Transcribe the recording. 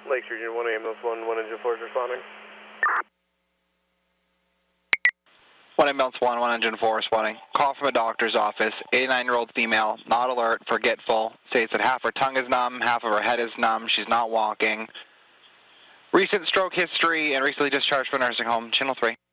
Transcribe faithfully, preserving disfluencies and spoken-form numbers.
Lake Street, one ambulance, one, one engine force responding. one ambulance one, one engine four responding. Call from a doctor's office. eighty-nine-year-old female, not alert, forgetful. States that half her tongue is numb, half of her head is numb. She's not walking. Recent stroke history and recently discharged from a nursing home. Channel three.